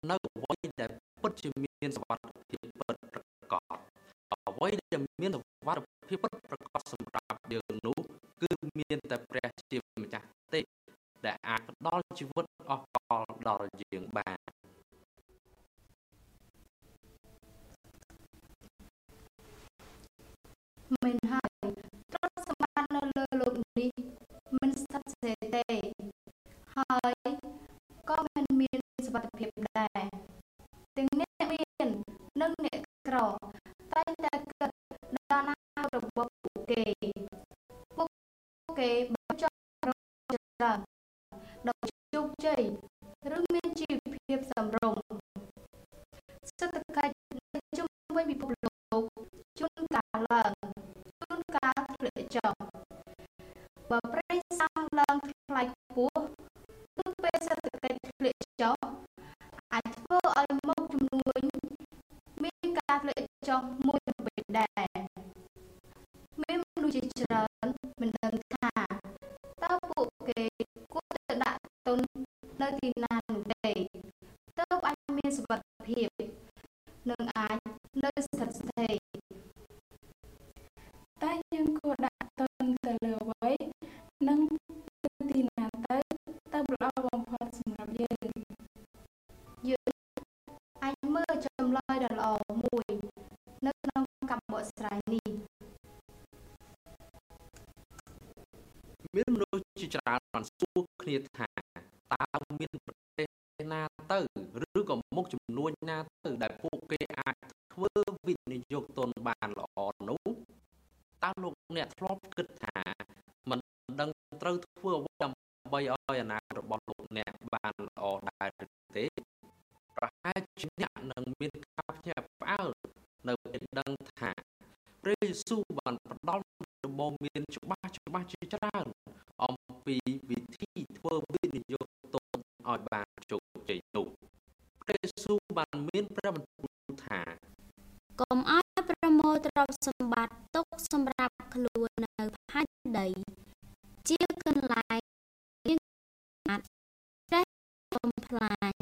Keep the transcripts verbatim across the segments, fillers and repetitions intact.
នៅអ្វីដែលពិតជាមានសុវត្ថិភាពពិតប្រាកដអ្វីដែលមានសុវត្ថិភាពពិតប្រាកដសម្រាប់យើងនោះគឺមានតែព្រះជាម្ចាស់ទេដែលអាចផ្ដល់ជីវិតអស់កលដល់យើងបានមិនហើយទ្រព្យសម្បត្តិនៅលើលោកនេះមិនស្ថិតស្ថេរទេហើយក៏មិនមានសុវត្ថិភាពដែរទាំងអ្នកមាននិងអ្នកក្រតែងតែគិតដល់អនាគតរបស់ពួកគេពួកគេបានចង់រកច្រើនដោយជោគជ័យឬមានជីវភាពសម្រម្យសេដ្ឋកិច្ចនៅជុំវិញពិភពលោកជួនកាលឡើងជួនកាលធ្លាក់ចុះបើប្រេងសាំងឡើងថ្លៃខ្ពស់នោះពេលសេដ្ឋកិច្ចធ្លាក់ចុះអាចធ្វើឲ្យមុខជំនួញមានការធ្លាក់ចុះមួយទៅវិញដែរមានមនុស្សជាច្រើនមិនដឹងថាតើពួកគេគួរតែដាក់ទុននៅទីណានោះទេទើបអាចមានសុវត្ថិភាពនិងអាចនៅស្ថិតស្ថេរតែយើងគួរដាក់ទុនទៅលើអ្វីនិងទៅទីណាទៅទៅល្អបំផុតសម្រាប់យើងយើងអាចមើលចម្លើយដ៏ល្អមួយនៅក្នុងការបកស្រាយនេះមានមនុស្សជាច្រើនបានសួរគ្នាថាតើមានប្រទេសណាទៅឬក៏មុខជំនួញណាទៅដែលពួកគេអាចធ្វើវិនិយោគទុនបានល្អនោះតើលោកអ្នកធ្លាប់គិតថាមិនដឹងត្រូវធ្វើអ្វីដើម្បីឲ្យអនាគតរបស់លោកអ្នកបានល្អដែរទេប្រហែលជាអ្នកនឹងមានការភ្ញាក់ផ្អើលនៅពេលដឹងថាព្រះយេស៊ូវបានផ្ដល់ដំបូន្មានច្បាស់ច្បាស់ជាច្រើនអំពីវិធីធ្វើវិនិយោគទុនឲ្យបានជោគជ័យនោះព្រះយេស៊ូវបានមានព្រះបន្ទូលថាកុំឲ្យប្រមូលទ្រព្យសម្បត្តិទុកសម្រាប់ខ្លួននៅផែនដីជាកន្លែងមានអាចចេះបំផ្លាញ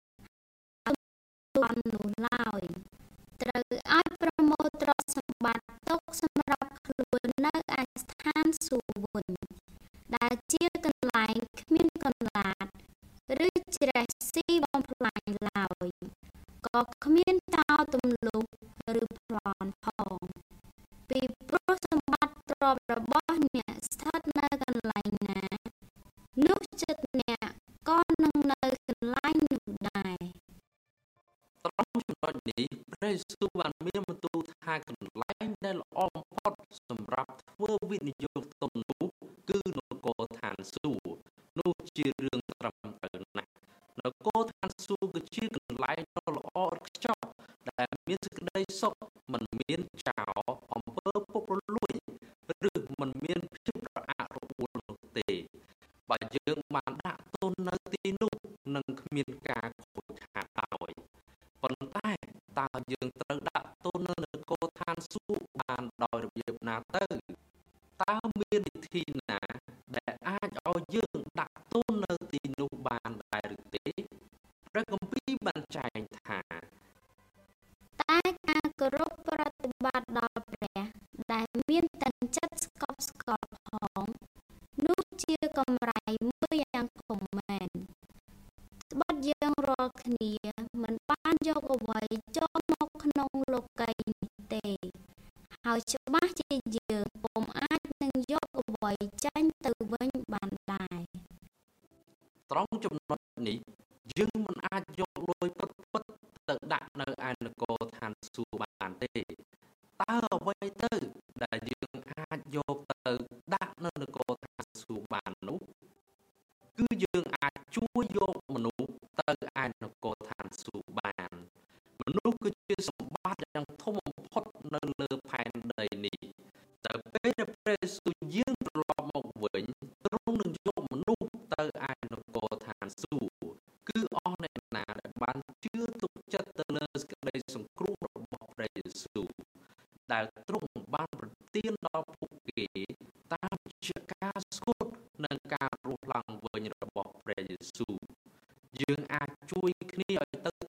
បាននោះឡើយត្រូវឲ្យប្រមូលទ្រព្យសម្បត្តិទុកសម្រាប់ខ្លួននៅឯស្ថានសួគ៌វិញដែលជាកន្លែងគ្មានកន្លាតឬច្រេះស៊ីបំផ្លាញឡើយក៏គ្មានចោលទម្លុះឬប្លន់ផងពីព្រោះសម្បត្តិទ្រព្យរបស់អ្នកស្ថិតនៅកន្លែងណានោះចិត្តអ្នកក៏នឹងនៅកន្លែងនោះដែរត្រង់ចំណុចនេះព្រះយេស៊ូវបានមានបន្ទូលថាកន្លែងដែលល្អបំផុតសម្រាប់ធ្វើវិនិយោគទុននោះគឺនគរឋានសួគ៌នោះជារឿងត្រឹមត្រូវណាស់នគរឋានសួគ៌គឺជាកន្លែងដ៏ល្អឥតខ្ចោះដែលមានសេចក្តីសុខមិនមានចោលអំពើពុករលួយឬមិនមានភាពរអាក់រអួលនោះទេបើយើងបានដាក់ទុននៅទីនោះនឹងគ្មានការខូចខាតឡើយប៉ុន្តែតើយើងត្រូវដាក់ទុននៅនគរឋានសួគ៌បានដោយរបៀបណាទៅតើមានវិធីណាដែលអាចឲ្យយើងដាក់ទុននៅទីនោះបានដែរឬទេព្រះគម្ពីរបានចែងថាតែការគោរពប្រតិបត្តិដល់ព្រះដែលមានទាំងចិត្តស្កប់ស្កល់ផងនោះជាកម្រៃមួយយ៉ាងធំមែនត្បិតយើងរាល់គ្នាមិនបានយកអ្វីចូលមកក្នុងលោកីយ៍នេះទេហើយច្បាស់ជាយើងពុំអាចនឹងយកអ្វីចេញទៅវិញបានដែរត្រង់ចំណុចនេះយើងមិនអាចយកលុយពិតពិតទៅដាក់នៅឯនគរឋានសួគ៌បានទេតើអ្វីទៅដែលយើងអាចយកទៅដាក់នៅនគរឋានសួគ៌បាននោះគឺយើងអាចជួយយកមនុស្សទៅឯនគរឋានសួគ៌បានមនុស្សគឺជាសម្បត្តិយ៉ាងធំបំផុតនៅលើផែនដីនេះតែពេលដែលព្រះយេស៊ូវយាងត្រឡប់មកវិញទ្រង់នឹងយកមនុស្សទៅឯនគរឋានសួគ៌គឺអស់អ្នកណាដែលបានជឿទុកចិត្តទៅលើសេចក្តីសង្គ្រោះរបស់ព្រះយេស៊ូវដែលទ្រង់បានប្រទានដល់ពួកគេតាមជាការស្គត់និងការរស់ឡើងវិញរបស់ព្រះយេស៊ូវយើងអាចជួយគ្នាឲ្យទៅ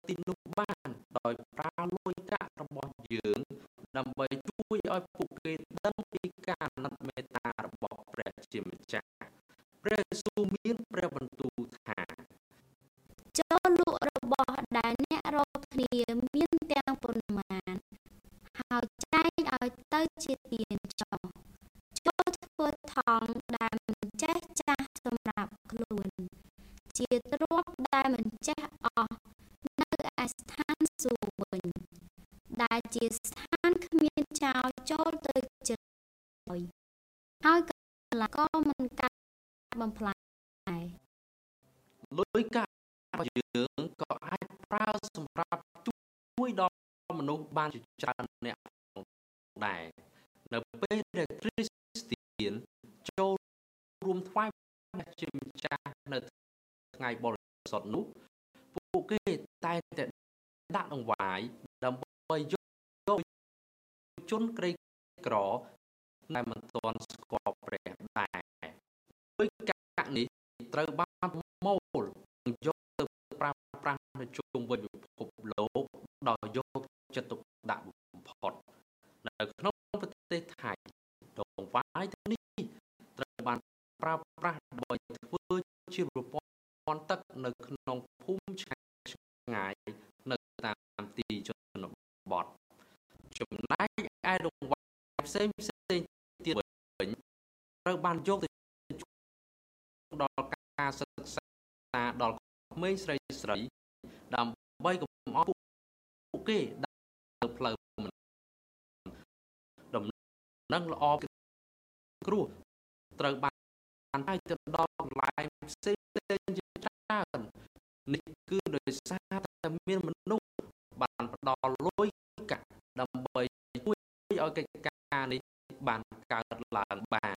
ទីនោះបានដោយប្រើលុយកាក់របស់យើងដើម្បីជួយឲ្យពួកគេដឹងពីការអាណិតមេត្តារបស់ព្រះជាម្ចាស់ព្រះយេស៊ូវមានព្រះបន្ទូលថាចូលលក់របស់ដែលអ្នករកគ្នាមានទាំងប៉ុន្មានហើយចែកឲ្យទៅជាទានចុះចូលធ្វើថង់ដែលមិនចេះចាស់សម្រាប់ខ្លួនជាទ្រព្យដែលមិនចេះអស់នៅឯស្ថានសួគ៌វិញដែលជាស្ថានគ្មានចោលចូលទៅចិត្តហើយហើយកន្លងក៏មិនកាត់បំផ្លាញដែរលុយកាក់របស់យើងក៏អាចប្រើសម្រាប់ជួយដល់មនុស្សបានជាច្រើនអ្នកផងដែរនៅពេលដែលគ្រីស្ទានចូលរួមថ្វាយព្រះជាម្ចាស់នៅថ្ងៃបរិសុទ្ធនោះពួកគេតែងតែដាក់ដង្វាយដើម្បីយកជនក្រីក្រដែលមិនទាន់ស្គាល់ព្រះដែរលុយកាក់នេះត្រូវបានមូលនិងយកទៅប្រើប្រាស់នៅជុំវិញពិភពលោកដោយយកចិត្តទុកដាក់បំផុតនៅក្នុងប្រទេសថៃដង្វាយទាំងនេះត្រូវបានប្រើប្រាស់ដើម្បីធ្វើជាប្រព័ន្ធទឹកនៅក្នុងភូមិឆ្ងាយនៅតាមទីជនបទចំណែកឯដង្វាយផ្សេងផ្សេងទៀតវិញត្រូវបានយកទៅដល់ការសិក្សាដល់ក្មេងស្រីស្រីដើម្បីកុំឲ្យពួកគេដើរផ្លូវមិនដំណឹងល្អគ្រោះត្រូវបានឲ្យទៅដល់កន្លែងផ្សេងផ្សេងជាច្រើននេះគឺដោយសារតែមានមនុស្សបានផ្ដល់លុយកាក់ដើម្បីជួយឲ្យកិច្ចការនេះបានកើតឡើងបាន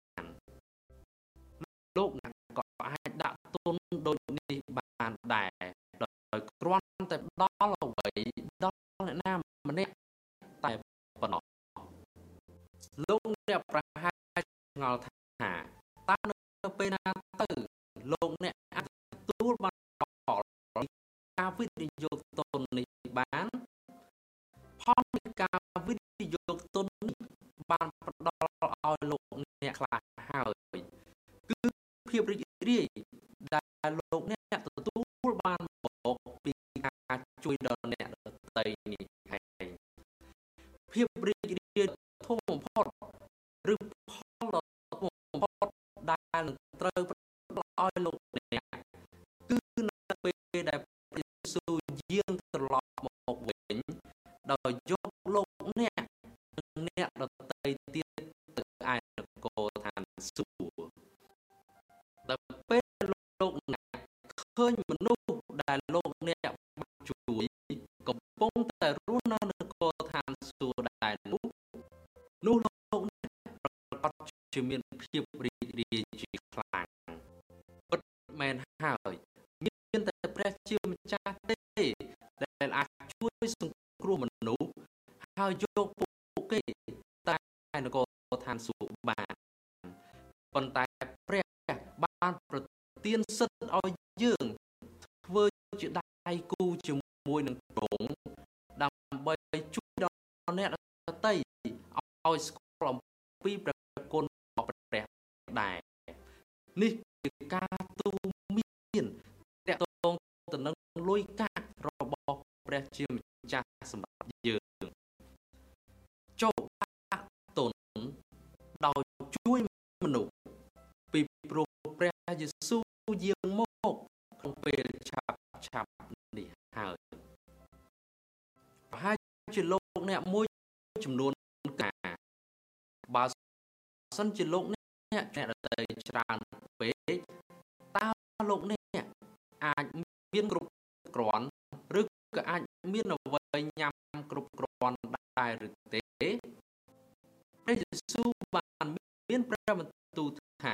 លោកអ្នកក៏អាចដាក់ទុនដូចនេះបានដែរដោយគ្រាន់តែដល់អ្វីដល់អ្នកណាម្នាក់តែប៉ុណ្ណោះលោកអ្នកប្រហែលឆ្ងល់ថាតើនៅពេលណាទៅលោកអ្នកអាចទទួលបានផលការវិនិយោគទុននេះបានផលនៃការវិនិយោគទុននេះបានផ្ដល់ឲ្យលោកអ្នកខ្លះហើយគឺភាពរីករាយដែលលោកអ្នកទទួលបានមកពីការជួយដល់អ្នកដទៃនេះហើយភាពរីករាយធំបំផុតឬផលដ៏ធំបំផុតដែលនឹងត្រូវផ្ដល់ឲ្យលោកអ្នកគឺនៅពេលដែលព្រះយេស៊ូវយាងត្រឡប់មកវិញដោយយកលោកអ្នកនិងអ្នកដទៃទៀតទៅឯនគរឋានសួគ៌ដល់ពេលលោកអ្នកឃើញមនុស្សដែលលោកអ្នកបានជួយកំពុងតែរស់នៅនគរឋានសួគ៌ដែរនោះនោះលោកអ្នកប្រកាសជាមានភាពរីករាយជាខ្លាំងពិតមែនហើយមានតែព្រះជាម្ចាស់ទេដែលអាចជួយសង្គ្រោះមនុស្សហើយយកពួកគេតែនគរឋានសួគ៌បានប៉ុន្តែព្រះបានប្រទានសិទ្ធិឲ្យយើងធ្វើជាដៃគូជាមួយនឹងទ្រង់ដើម្បីជួយដល់អ្នកដទៃឲ្យស្គាល់អំពីព្រះគុណរបស់ព្រះដែរនេះជាការទូមានតកតងទៅនឹងលុយកាក់របស់ព្រះជាម្ចាស់សម្រាប់យើងចូលដាក់ទុនដោយជួយមនុស្សពីព្រោះព្រះយេស៊ូវយាងមកក្នុងពេលឆាប់ឆាប់នេះហើយប្រហែលជាលោកអ្នកមួយចំនួនការបើសិនជាលោកអ្នកអ្នកដទៃច្រើនពេកតើលោកអ្នកអាចមានគ្រប់គ្រាន់ឬក៏អាចមានអ្វីញ៉ាំគ្រប់គ្រាន់ដែរឬទេព្រះយេស៊ូវបានមានព្រះបន្ទូលថា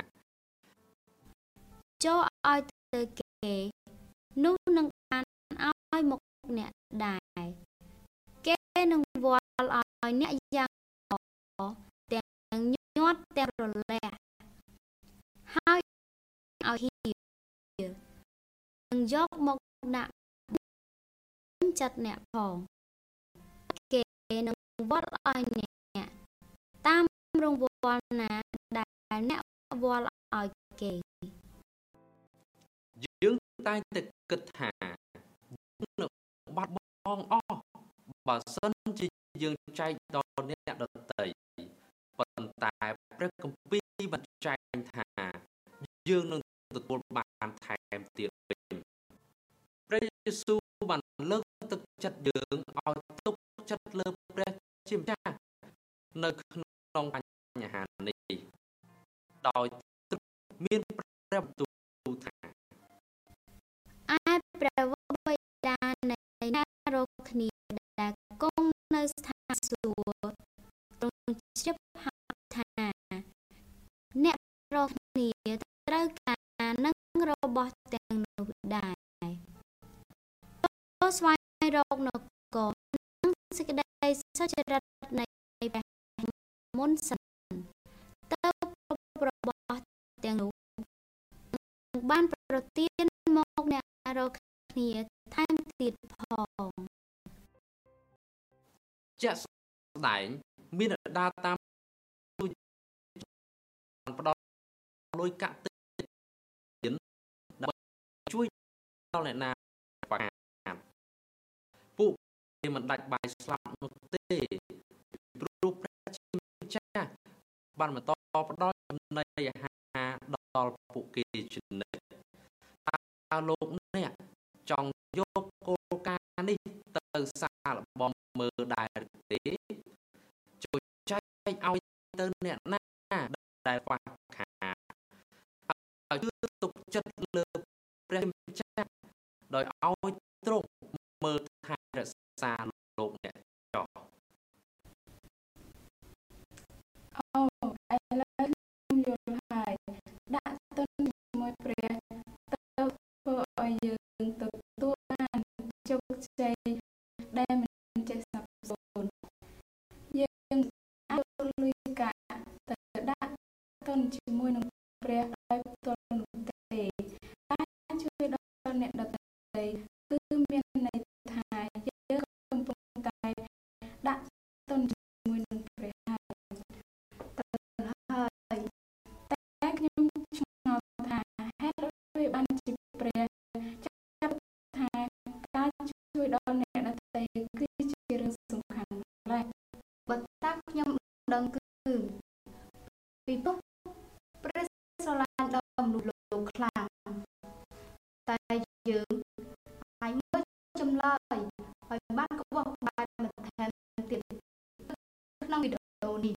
ចូលឲ្យទៅគេនោះនឹងបានឲ្យមកអ្នកដែរគេនឹងវាល់ឲ្យអ្នកយ៉ាងល្អទាំងញាត់ទាំងរលះហើយឲ្យហៀនឹងយកមកដាក់ចិត្តអ្នកផងគេនឹងវល់ឲ្យអ្នកតាមរង្វាន់ណាដែលអ្នកវល់ឲ្យគេយើងតែងតែគិតថាយើងនឹងបាត់បង់អស់បើសិនជាយើងចែកដល់អ្នកដទៃប៉ុន្តែព្រះគម្ពីរបានចែងថាយើងនឹងទទួលបានថែមទៀតវិញព្រះយេស៊ូវបានលើកទឹកចិត្តយើងឲ្យទុកចិត្តលើព្រះជាម្ចាស់នៅក្នុងបញ្ហានេះដោយមានព្រះបន្ទូលថាឯព្រះវរបិតានៃអ្នករកគ្នាដែលគង់នៅស្ថានសួគ៌ទ្រង់ជ្រាបហើយថាអ្នករកគ្នាត្រូវការនឹងរបស់ទាំងនោះដែរចូលស្វែងរកនគរនិងសេចក្តីសុចរិតនៃព្រះមុនសិនទើបគ្រប់របស់ទាំងនោះបានប្រទានមកអ្នករកគ្នាថែមទៀតផងជាក់ស្ដែងមានដើរតាមផ្ដល់លុយកាក់តិចដើម្បីជួយដល់អ្នកណាបាត់ពួកគេមិនដាច់បាយស្លាប់នោះទេព្រោះព្រះជាម្ចាស់បានបន្តផ្ដល់ចំណីអាហារដល់ពួកគេជានិច្ចតើលោកអ្នកចង់យកគោលការណ៍នេះទៅសាកល្បងមើលដែរទេជួយចែកឲ្យទៅអ្នកណាដែលខ្វះខាតហើយជឿទុកចិត្តលើព្រះម្ចាស់ដោយឲ្យទ្រង់មើលថែរក្សាលោកអ្នកចោះអូឥឡូវខ្ញុំយល់ហើយដាក់ទុនជាមួយព្រះទៅធ្វើឲ្យយើងទទួលបានជោគជ័យដែលមិនចេះសាបសូន្យយើងអាចយកលុយកាក់ទៅដាក់ទុនជាមួយនឹងព្រះដោយផ្ទាល់នោះទេការជួយដល់អ្នកដទៃគឺមានន័យថាយើងកំពុងតែដាក់ទុនជាមួយនឹងព្រះហើយតែខ្ញុំឆ្ងល់ថាហេតុអ្វីបានជាព្រះចាប់ថាការជួយដល់អ្នកដទៃគឺជារឿងសំខាន់ម្ល៉េះបើតាខ្ញុំដឹងគឺពីព្រោះព្រះស្រឡាញ់ដល់មនុស្សលោកខ្លាំងតែយើងអាចមើលចម្លើយឲ្យបានក្បោះក្បាយបន្ថែមទៀតក្នុងវីដេអូនេះ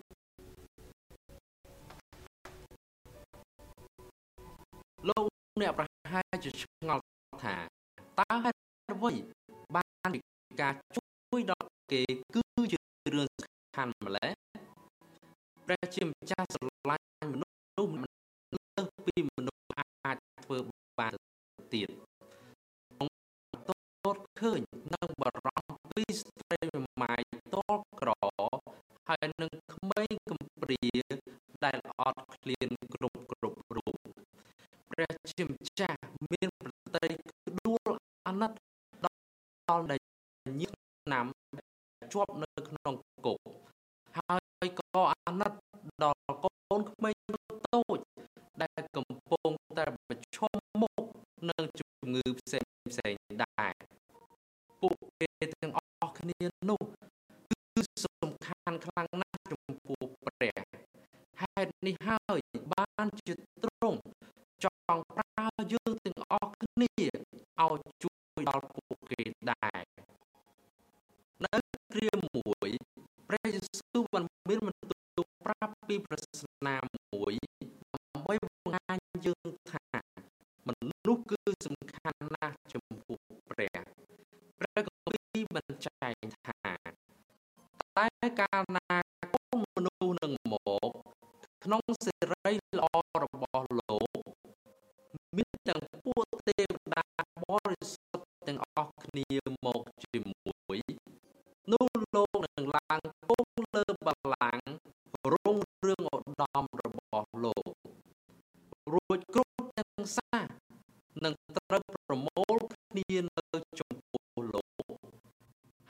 លោកអ្នកប្រហែលជាឆ្ងល់ថាតើហេតុអ្វីបានការជួយដល់គេគឺជារឿងសំខាន់ម្ល៉េះព្រះជាម្ចាស់ស្រឡាញ់មនុស្សលើសពីមនុស្សអាចធ្វើបានទៀតទតឃើញនៅបារម្ភពីស្ត្រីម៉ាយតលក្រហើយនឹងក្មេងកំព្រាដែលអត់ឃ្លានគ្រប់គ្រប់រូបព្រះជាម្ចាស់មានប្រតិក្ដួលអាណិតដល់ដែលញាតិឆ្នាំជាប់នៅក្នុងគុកហើយក៏អាណិតដល់កូនក្មេងតូចដែលកំពុងតែប្រឈមមុខនឹងជំងឺផ្សេងផ្សេងដែរពួកគេទាំងអស់គ្នានោះគឺសំខាន់ខ្លាំងណាស់ចំពោះព្រះហេតុនេះហើយបានជាទ្រង់ចង់ប្រើយើងទាំងអស់គ្នាឲ្យជួយដល់ពួកគេដែរនៅគ្រាមួយព្រះយេស៊ូវបានមានបន្ទូលប្រាប់ពីប្រសាសនាមួយដើម្បីបង្ហាញយើងថាមនុស្សគឺសំខាន់ណាស់ចំពោះព្រះព្រះគម្ពីរបានចែងថាតែកាលណាកូនមនុស្សនឹងមកក្នុងសេរីល្អរបស់លោកមានទាំងពួកទេវតាបរិសុទ្ធទាំងអស់គ្នាមកជាមួយនោះលោកនឹងឡើងគង់លើបល្ល័ង្ករុងរឿងឧត្តមរបស់លោករួចគ្រប់ទាំងសាសនឹងត្រូវប្រមូលគ្នានៅចំពោះលោក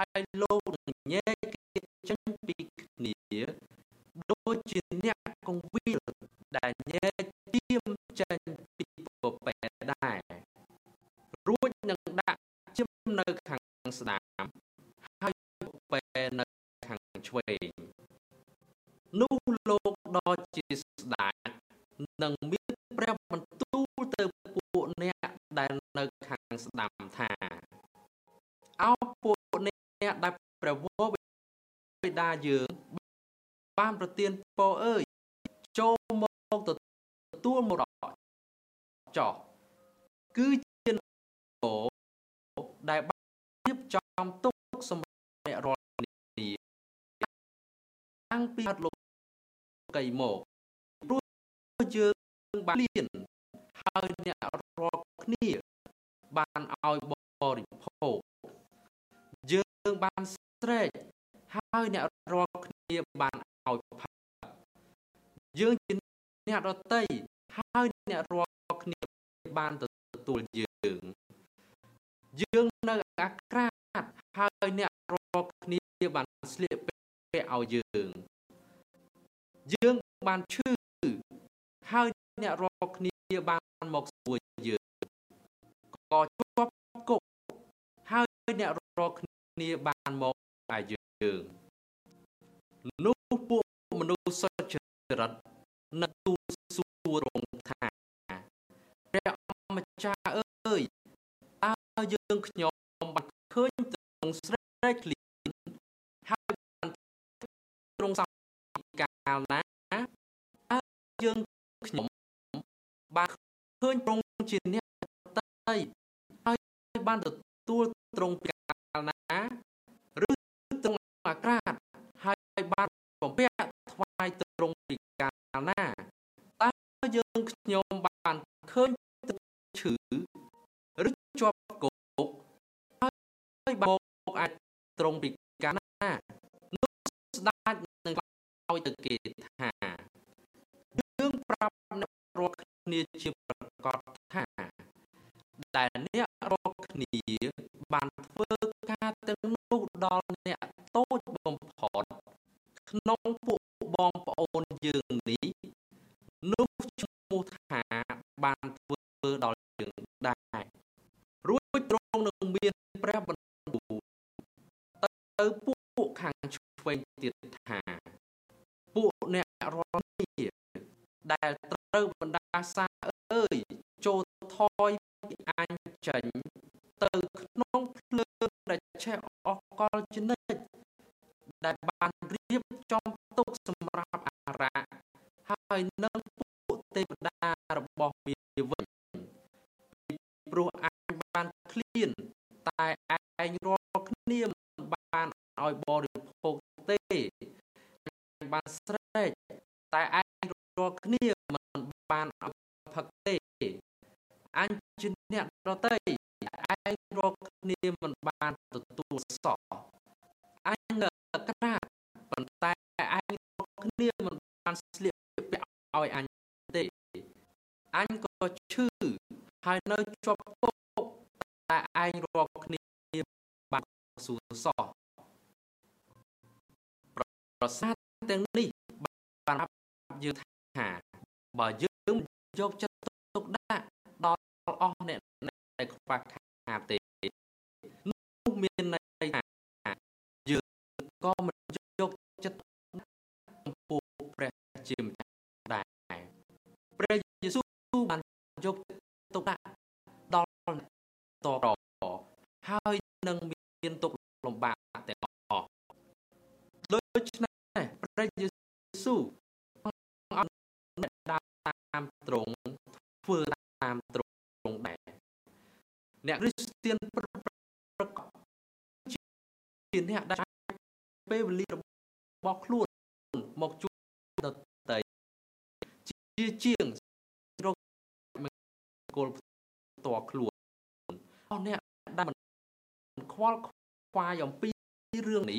ហើយលោកនឹងញែកគេចេញពីគ្នាដូចជាអ្នកកងវិលដែលញែកទៀមចេញពីពពែដែររួចនឹងដាក់ជិមនៅខាងស្ដាំហើយពពែនៅខាងឆ្វេងនោះលោកដ៏ជាស្ដេចនឹងមានព្រះបន្ទូលទៅពួកអ្នកដែលនៅខាងស្ដាំថាអោពួកអ្នកដែលព្រះវរបិតាយើងបានប្រទានពរអើយចូលមកទទួលមរតកចោះគឺជានគរដែលបានរៀបចំទុកសម្រាប់អ្នករាល់គ្នាតាំងពីអត់លោកកៃមកព្រោះយើងបានលៀនហើយអ្នករាល់គ្នាបានឲ្យបរិភោគយើងបានស្រែកហើយអ្នករាល់គ្នាបានឲ្យផឹកយើងជាអ្នកដតីហើយអ្នករាល់គ្នាបានទទួលយើងយើងនៅអាក្រាតហើយអ្នករាល់គ្នាបានស្លៀកពាក់ឲ្យយើងយើងបានឈឺហើយអ្នករាល់គ្នាបានមកសួរយើងក៏ជាប់គុកហើយអ្នករាល់គ្នាបានមកឲ្យយើងនោះពួកមនុស្សសុចរិតនឹងទូលសួររងថាព្រះអម្ចាស់អើយតើយើងខ្ញុំបានឃើញទ្រង់ស្រែកឃ្លានហើយបានទ្រង់សំកាលណាតើយើងខ្ញុំបានឃើញទ្រង់ជាអ្នកតៃហើយបានទទួលទ្រង់កាលណាឬទ្រង់អាក្រាតហើយបានបំពាក់ថ្វាយទ្រង់ពីកាលណាតើយើងខ្ញុំបានឃើញឈឺឬជាប់គុកហើយបោកអាចទ្រង់ពីកាលណានោះស្ដេចនឹងឲ្យទៅគេថាយើងប្រាប់អ្នករាល់គ្នាជាប្រកាសថាដែលអ្នករាល់គ្នាបានធ្វើការទាំងនោះដល់អ្នកតូចបំផុតក្នុងពួកបងប្អូនយើងនេះនោះឈ្មោះថាបានធ្វើដល់យើងដែររួចទ្រង់នឹងមានព្រះបន្ទូលទៅពួកខាងឆ្វេងទៀតថាពួកអ្នករាល់គ្នាដែលត្រូវបណ្ដាសាអើយចូលថយពីអញចេញទៅក្នុងភ្លើងដែលឆេះអស់កលជានិច្ចដែលបានរៀបចំទុកសម្រាប់អារក្សហើយនឹងពួកទេវតារបស់វាវិញពីព្រោះអញបានឃ្លានតែឯងរាល់គ្នាមិនបានឲ្យបរិភោគទេអញបានស្រែកតែឯងរាល់គ្នាមិនបានឲ្យផឹកទេអញជាអ្នកដតីឯងរាល់គ្នាមិនបានទទួលសោះអញនៅក្រាតប៉ុន្តែឯងរាល់គ្នាមិនបានស្លៀកពាក់ឲ្យអញទេអញក៏ឈឺហើយនៅជាប់គុកតែឯងរាល់គ្នាបានសួរសោះប្រសាទទាំងនេះបានប្រាប់យើងថាបើយើងយកចិត្តទុកដាក់ដល់អស់អ្នកដែលខ្វះខាតទេនោះមានន័យថាយើងក៏មិនយកចិត្តចំពោះព្រះជាម្ចាស់ដែរព្រះយេស៊ូវបានយកចិត្តទុកដាក់ដល់តរហើយនឹងមានទុកលំបាកទាំងអស់ដូច្នេះព្រះយេស៊ូវឲ្យអ្នកដើរតាមត្រង់ធ្វើតាមត្រង់ដែរអ្នកគ្រីស្ទានប្រកបជាអ្នកដែលពេលវេលារបស់ខ្លួនមកជួយដទៃជាជាងរកមង្គលផ្ទាល់ខ្លួនអស់អ្នកដែលមិនខ្វល់ខ្វាយអំពីរឿងនេះ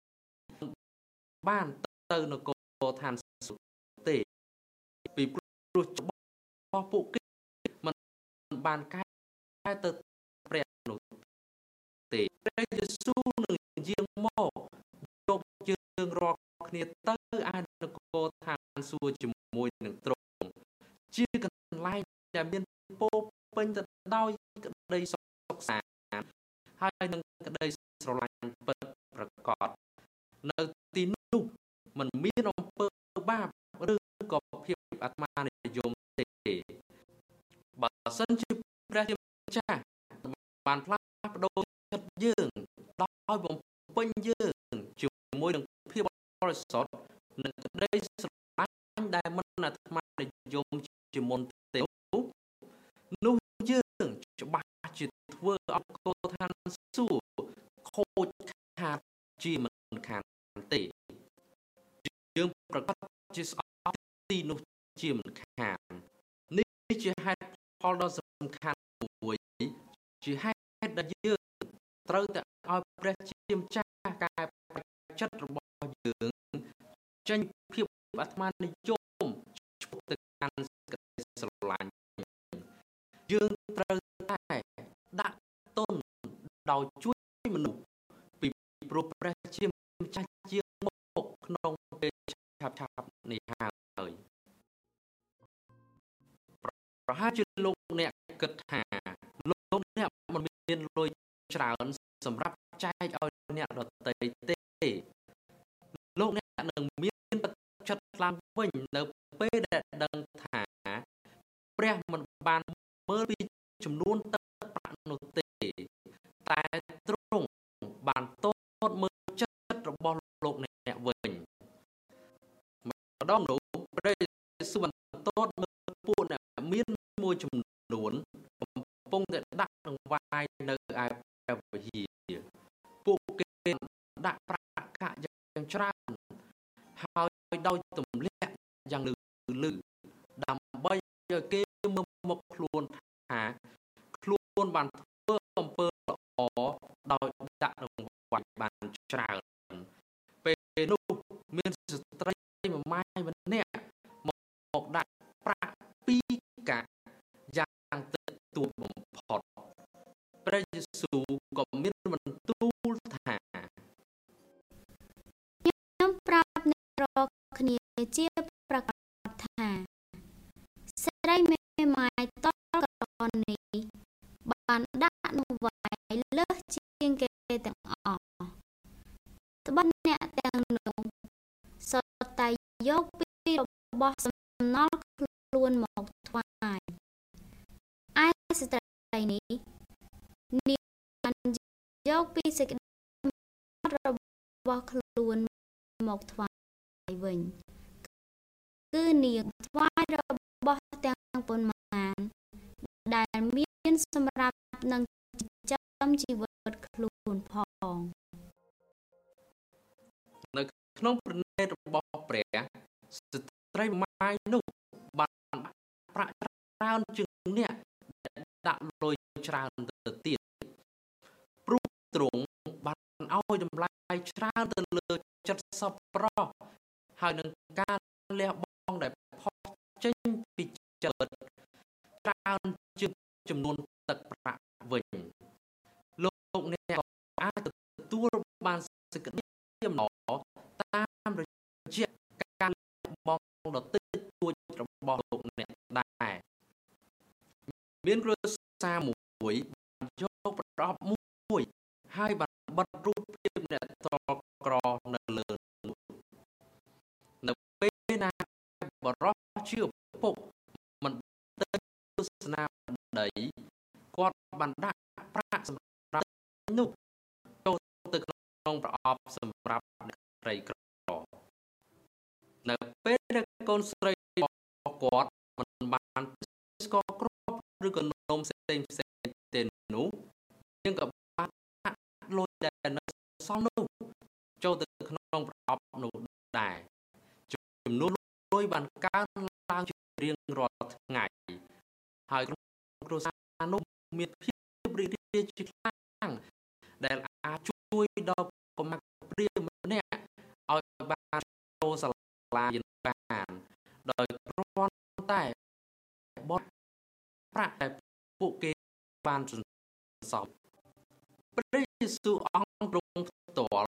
បានទៅនគរឋានសួគ៌ទេពីព្រោះរបស់ពួកគេមិនបានកែទៅព្រះនោះទេព្រះយេស៊ូវនឹងយាងមកយកយើងរាល់គ្នាទៅឯនគរឋានសួគ៌ជាមួយនឹងទ្រង់ជាកន្លែងដែលមានពោពេញទៅដោយក្តីសុខសាន្តហើយនឹងក្តីស្រឡាញ់ពិតប្រាកដនៅទីនោះមិនមានអំពើបាបឬក៏ភាពអាត្មានិយមទេបើសិនជាព្រះជាម្ចាស់បានផ្លាស់ប្ដូរចិត្តយើងដោយបំពេញយើងជាមួយនឹងភាពបរិសុទ្ធនិងក្តីស្រឡាញ់ដែលមិនអាត្មានិយមជាមុនទេនោះយើងច្បាស់ជាធ្វើអង្គឋានសួគ៌ខូចខាតជាមិនខានទេយើងប្រកាសជាស្អប់ទីនោះជាមិនខាននេះជាហេតុផលដ៏សំខាន់មួយជាហេតុដែលយើងត្រូវតែឲ្យព្រះជាម្ចាស់កែប្រែចិត្តរបស់យើងចេញភាពអាត្មានិយមឆ្ពោះទៅកាន់សេចក្តីស្រឡាញ់យើងត្រូវតែដាក់ទោសដោយជួយមនុស្សពីព្រោះព្រះជាម្ចាស់ជាមកក្នុងពេលឆាប់ឆាប់នេះហើយប្រហែលជាលោកអ្នកគិតថាលោកអ្នកមិនមានលុយច្រើនសម្រាប់ចែកឲ្យអ្នកដទៃទេលោកអ្នកនឹងមានទឹកចិត្តឡើងវិញនៅពេលដែលដឹងថាព្រះមិនបានមើលពីចំនួនទឹកប្រាក់នោះទេតែទ្រង់បានទតមើលចិត្តរបស់លោកអ្នកវិញម្ដងនោះព្រះយេស៊ូវបានទតមើលពួកអ្នកមានមួយចំនួនកំពុងតែដាក់ដង្វាយនៅឯព្រះវិហារពួកគេដាក់ប្រាក់កាក់យ៉ាងច្រើនហើយដោយទម្លាក់យ៉ាងលឺលឺដើម្បីឲ្យគេមើលមកខ្លួនថាខ្លួនបានធ្វើអំពើល្អដោយដាក់ដង្វាយបានច្រើនពេលនោះមានស្ត្រីមួយម៉ាយម្នាក់មកមកដាក់ប្រាក់ពីរកាក់យ៉ាងតិចតួចបំផុតព្រះយេស៊ូវក៏មានបន្ទូលថាខ្ញុំប្រាប់អ្នករាល់គ្នាជាប្រកាសថាស្រីមេម៉ាយតលក្រនេះបានដាក់ដង្វាយលើសជាងគេទាំងអស់ត្បិតអ្នកទាំងនោះសុទ្ធតែយកពីរបស់សំណល់ខ្លួនមកថ្វាយឯស្ត្រីនេះនាងបានយកពីសេចក្តីរបស់ខ្លួនមកថ្វាយវិញគឺនាងថ្វាយរបស់ទាំងប៉ុន្មានដែលមានសម្រាប់នឹងចិញ្ចឹមជីវិតខ្លួនផងនៅក្នុងព្រះនេតរបស់ព្រះស្ត្រីម៉ាយនោះបានប្រាក់ច្រើនជាងអ្នកដាក់លុយច្រើនទៅទៀតព្រោះទ្រង់បានឲ្យតម្លៃច្រើនទៅលើចិត្តសប្បុរសហើយនឹងការលះបង់ដែលផុសចេញពីចិត្តច្រើនជាងចំនួនទឹកប្រាក់វិញលោកអ្នកក៏អាចទទួលបានសេចក្តីអំណរតាមរយៈការលះបង់ដ៏តិចតួចរបស់លោកអ្នកដែរមានគ្រួសារមួយបានយកប្រអប់មួយហើយបានបិទរូបភាពអ្នកតលក្រនៅលើនោះនៅពេលណាបរិសុទ្ធជាឪពុកមិនទៅទស្សនាដីគាត់បានដាក់ប្រាក់សម្រាប់នោះចូលទៅក្នុងប្រអប់សម្រាប់អ្នកក្រីក្រនៅពេលដែលកូនស្រីរបស់គាត់មិនបានស្គាល់គ្រាប់ឬក៏នំផ្សេងផ្សេងទេនោះយើងក៏បានដាក់លុយដែលនៅសល់នោះចូលទៅក្នុងប្រអប់នោះដែរចំនួនលុយបានកើនឡើងជារៀងរាល់ថ្ងៃហើយក្រុមគ្រួសារនោះមានភាពរីករាយជាខ្លាំងដែលអាចជួយដល់កុមារព្រាម្នាក់ឲ្យបានចូលសាលារៀនបានដោយគ្រាន់តែបត់ប្រាក់ដែលពួកគេបានសន្សំព្រះយេស៊ូវអង្គទ្រង់ផ្ទាល់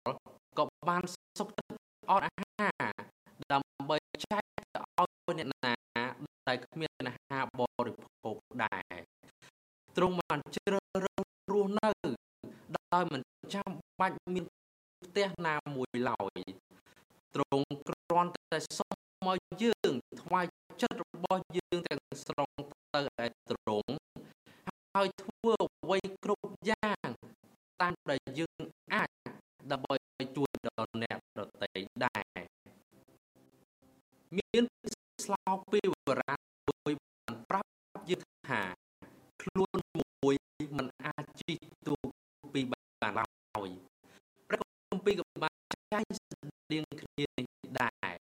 ចាំបាច់មានផ្ទះណាមួយឡើយទ្រង់គ្រាន់តែសុំឲ្យយើងថ្វាយចិត្តរបស់យើងទាំងស្រុងទៅឯទ្រង់ហើយធ្វើអ្វីគ្រប់យ៉ាងតាមដែលយើងអាចដើម្បីជួយដល់អ្នកដទៃដែរមានស្លោកពីបុរាណមួយបានប្រាប់យើងថាខ្លួនមួយមិនអាចជិះទូកពីរបានឡើយព្រះគម្ពីរក៏បានចែងស្តីងគ្នានេះដែរ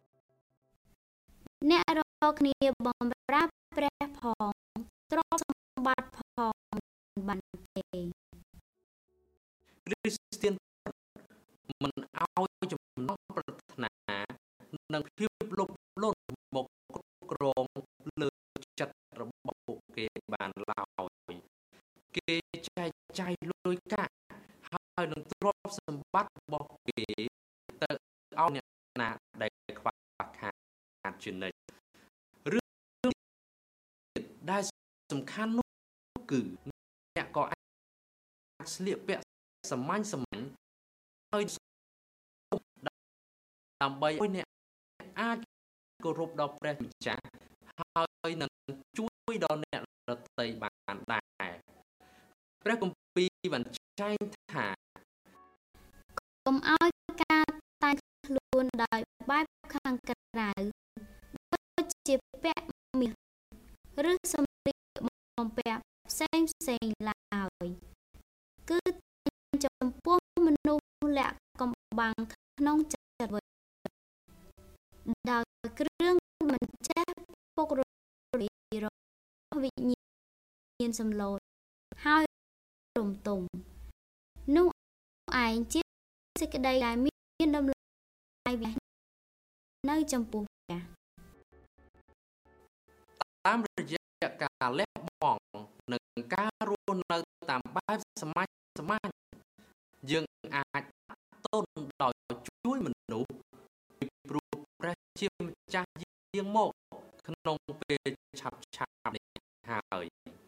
អ្នករកគ្នាបំរើព្រះផងទ្រព្យសម្បត្តិផងបានទេគ្រីស្ទានមិនឲ្យចំណងប្រាថ្នានិងភាពលុបលន់មកគ្រប់គ្រងលើចិត្តរបស់ពួកគេបានឡើយគេចែកចាយលុយកាក់ហើយនឹងទ្រព្យសម្បត្តិរបស់គេទៅឲ្យអ្នកណាដែលខ្វះខាតជានិច្ចរឿងដែលសំខាន់នោះគឺអ្នកក៏អាចស្លៀកពាក់សាមញ្ញសាមញ្ញហើយដើម្បីឲ្យអ្នកអាចគោរពដល់ព្រះម្ចាស់ហើយនឹងជួយដល់អ្នកដទៃបានដែរព្រះគម្ពីរបានចែងថាកុំឲ្យការតែងខ្លួនដោយបែបខាងក្រៅដូចជាពាក់មាសឬសម្លៀកបំពាក់ផ្សេងផ្សេងឡើយគឺចំពោះមនុស្សលាក់កំបាំងក្នុងចិត្តវិញដោយគ្រឿងមិនចេះពុករលីរវិញ្ញាណសម្លូតហើយរំទុំនោះឯងជាសេចក្តីដែលមានតម្លៃនៅចំពោះព្រះតាមរយៈការលះបង់និងការរស់នៅតាមបែបសាមញ្ញសាមញ្ញយើងអាចតូនដោយជួយមនុស្សពីព្រោះព្រះជាម្ចាស់យាងមកក្នុងពេលឆាប់ឆាប់នេះហើយ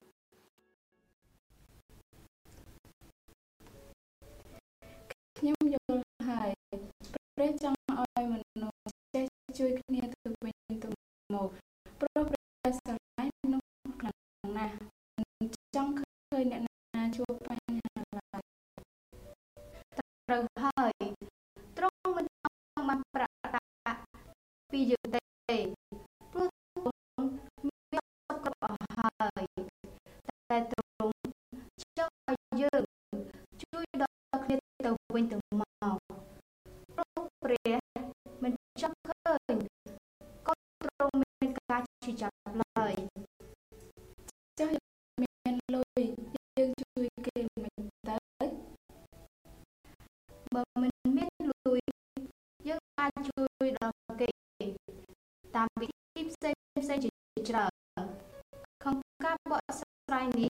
ខ្ញុំយល់ហើយព្រះចង់ឲ្យមនុស្សចេះជួយគ្នាទៅវិញទៅមកព្រោះព្រះស្រឡាញ់មនុស្សខ្លាំងណាស់មិនចង់ឃើញអ្នកណាជួបបញ្ហាឡើយត្រូវហើយទ្រង់មិនចង់បានប្រាក់តាពីយើងទេព្រោះទ្រង់មានគ្រប់អស់ហើយតែទ្រង់ចង់ឲ្យយើងជួយដល់គ្នាទៅវិញទៅមកព្រោះព្រះមិនចង់ឃើញក៏ទ្រង់មានការឈឺចាប់ឡើយចុះមានលុយយើងជួយគេមិនទៅបើមិនមានលុយយើងអាចជួយដល់គេតាមវិធីផ្សេងផ្សេងជាច្រើនក្នុងការបកស្រាយនេះ